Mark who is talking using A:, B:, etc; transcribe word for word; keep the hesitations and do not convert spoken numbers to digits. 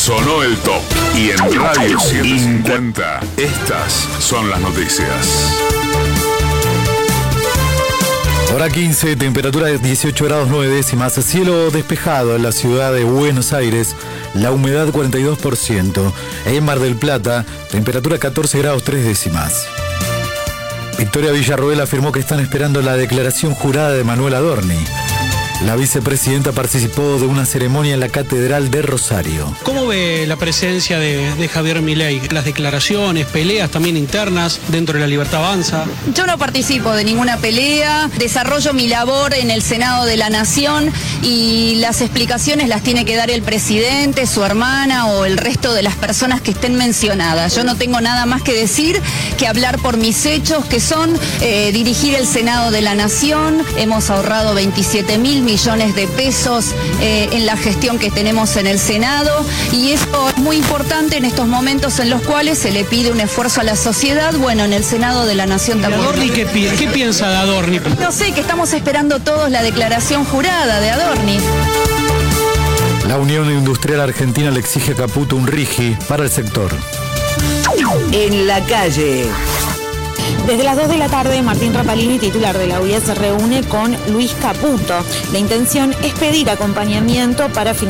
A: Sonó el top. Y en Radio setecientos cincuenta, estas son las noticias.
B: Hora quince, temperatura de dieciocho grados nueve décimas, cielo despejado en la ciudad de Buenos Aires, la humedad cuarenta y dos por ciento. En Mar del Plata, temperatura catorce grados tres décimas. Victoria Villarroel afirmó que están esperando la declaración jurada de Manuel Adorni. La vicepresidenta participó de una ceremonia en la Catedral de Rosario.
C: ¿Cómo ve la presencia de, de Javier Milei? Las declaraciones, peleas también internas dentro de la Libertad Avanza.
D: Yo no participo de ninguna pelea, desarrollo mi labor en el Senado de la Nación y las explicaciones las tiene que dar el presidente, su hermana o el resto de las personas que estén mencionadas. Yo no tengo nada más que decir que hablar por mis hechos, que son eh, dirigir el Senado de la Nación. Hemos ahorrado veintisiete mil millones de pesos eh, en la gestión que tenemos en el Senado y esto es muy importante en estos momentos en los cuales se le pide un esfuerzo a la sociedad. Bueno, en el Senado de la Nación también.
C: ¿Adorni qué, qué piensa de Adorni?
D: No sé, que estamos esperando todos la declaración jurada de Adorni.
B: La Unión Industrial Argentina le exige a Caputo un RIGI para el sector.
E: En la calle.
F: Desde las dos de la tarde, Martín Rapalini, titular de la U I A, se reúne con Luis Caputo. La intención es pedir acompañamiento para financiar